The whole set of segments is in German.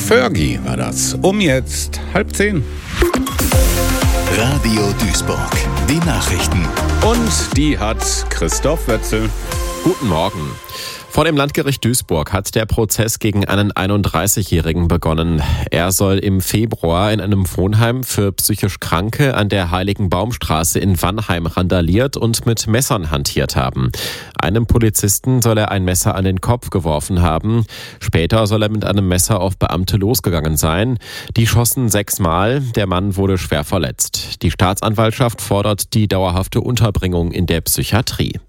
Fergie war das. Jetzt 9:30. Radio Duisburg, die Nachrichten. Und die hat Christoph Wetzel. Guten Morgen. Vor dem Landgericht Duisburg hat der Prozess gegen einen 31-Jährigen begonnen. Er soll im Februar in einem Wohnheim für psychisch Kranke an der Heiligen Baumstraße in Wannheim randaliert und mit Messern hantiert haben. Einem Polizisten soll er ein Messer an den Kopf geworfen haben. Später soll er mit einem Messer auf Beamte losgegangen sein. Die schossen 6-mal. Der Mann wurde schwer verletzt. Die Staatsanwaltschaft fordert die dauerhafte Unterbringung in der Psychiatrie.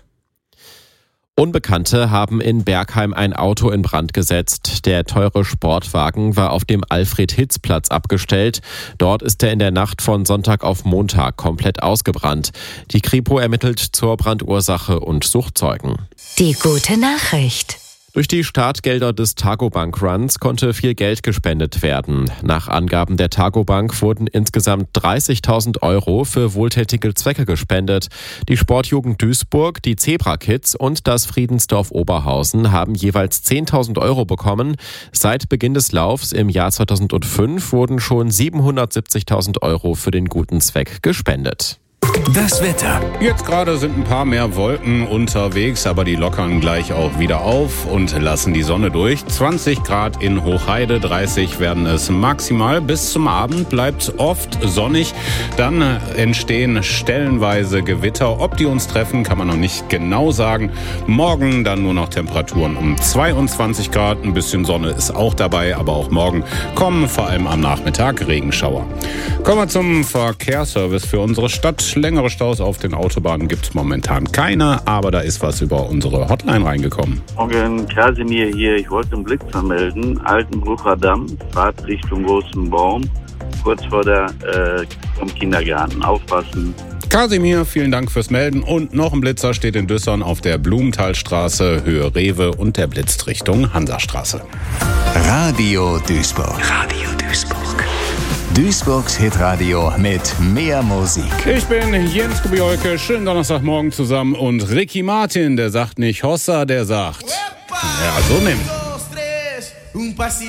Unbekannte haben in Bergheim ein Auto in Brand gesetzt. Der teure Sportwagen war auf dem Alfred-Hitz-Platz abgestellt. Dort ist er in der Nacht von Sonntag auf Montag komplett ausgebrannt. Die Kripo ermittelt zur Brandursache und sucht Zeugen. Die gute Nachricht. Durch die Startgelder des Targobank Runs konnte viel Geld gespendet werden. Nach Angaben der Targobank wurden insgesamt 30.000 Euro für wohltätige Zwecke gespendet. Die Sportjugend Duisburg, die Zebra Kids und das Friedensdorf Oberhausen haben jeweils 10.000 Euro bekommen. Seit Beginn des Laufs im Jahr 2005 wurden schon 770.000 Euro für den guten Zweck gespendet. Das Wetter. Jetzt gerade sind ein paar mehr Wolken unterwegs, aber die lockern gleich auch wieder auf und lassen die Sonne durch. 20 Grad in Hochheide, 30 werden es maximal. Bis zum Abend bleibt oft sonnig. Dann entstehen stellenweise Gewitter. Ob die uns treffen, kann man noch nicht genau sagen. Morgen dann nur noch Temperaturen um 22 Grad. Ein bisschen Sonne ist auch dabei, aber auch morgen kommen vor allem am Nachmittag Regenschauer. Kommen wir zum Verkehrsservice für unsere Stadt. Längere Staus auf den Autobahnen gibt es momentan keine, aber da ist was über unsere Hotline reingekommen. Morgen, Kasimir hier. Ich wollte einen Blitzer melden. Altenbrucher Damm, Fahrt Richtung Großen Baum, kurz vor vom Kindergarten. Aufpassen. Kasimir, vielen Dank fürs Melden. Und noch ein Blitzer steht in Düssern auf der Blumenthalstraße, Höhe Rewe, und der blitzt Richtung Hansastraße. Radio Duisburg. Radio Duisburg. Duisburgs Hitradio mit mehr Musik. Ich bin Jens Kubiolke, schönen Donnerstagmorgen zusammen, und Ricky Martin, der sagt nicht Hossa, der sagt, ja, so nimmt.